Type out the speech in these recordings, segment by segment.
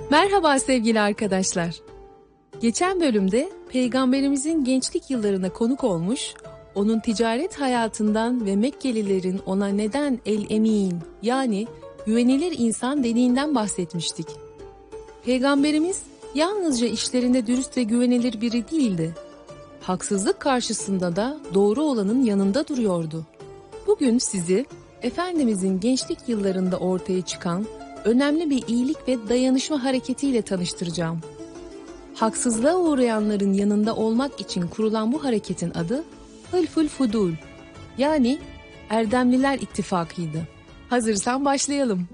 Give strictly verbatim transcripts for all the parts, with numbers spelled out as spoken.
Merhaba sevgili arkadaşlar. Geçen bölümde Peygamberimizin gençlik yıllarına konuk olmuş, onun ticaret hayatından ve Mekkelilerin ona neden el-emin yani güvenilir insan dediğinden bahsetmiştik. Peygamberimiz yalnızca işlerinde dürüst ve güvenilir biri değildi. Haksızlık karşısında da doğru olanın yanında duruyordu. Bugün sizi Efendimizin gençlik yıllarında ortaya çıkan önemli bir iyilik ve dayanışma hareketiyle tanıştıracağım. Haksızlığa uğrayanların yanında olmak için kurulan bu hareketin adı Hılful Fudul, yani Erdemliler İttifakı'ydı. Hazırsan başlayalım.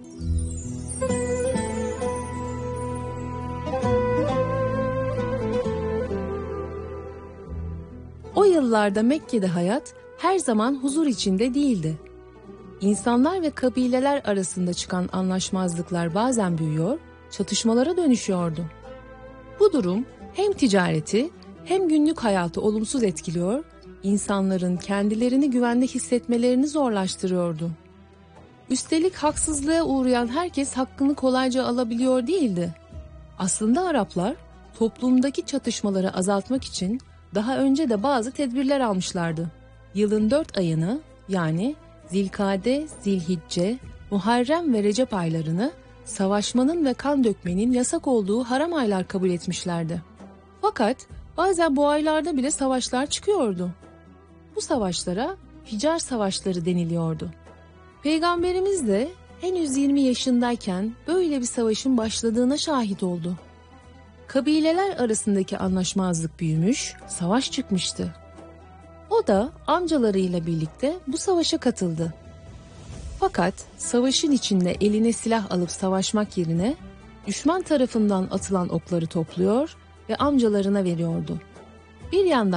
O yıllarda Mekke'de hayat her zaman huzur içinde değildi. İnsanlar ve kabileler arasında çıkan anlaşmazlıklar bazen büyüyor, çatışmalara dönüşüyordu. Bu durum hem ticareti hem günlük hayatı olumsuz etkiliyor, insanların kendilerini güvende hissetmelerini zorlaştırıyordu. Üstelik haksızlığa uğrayan herkes hakkını kolayca alabiliyor değildi. Aslında Araplar toplumdaki çatışmaları azaltmak için daha önce de bazı tedbirler almışlardı. Yılın dört ayını, yani Zilkade, Zilhicce, Muharrem ve Recep aylarını savaşmanın ve kan dökmenin yasak olduğu haram aylar kabul etmişlerdi. Fakat bazen bu aylarda bile savaşlar çıkıyordu. Bu savaşlara Ficar Savaşları deniliyordu. Peygamberimiz de henüz yirmi yaşındayken böyle bir savaşın başladığına şahit oldu. Kabileler arasındaki anlaşmazlık büyümüş, savaş çıkmıştı. O da amcalarıyla birlikte bu savaşa katıldı. Fakat savaşın içinde eline silah alıp savaşmak yerine düşman tarafından atılan okları topluyor ve amcalarına veriyordu. Bir yandan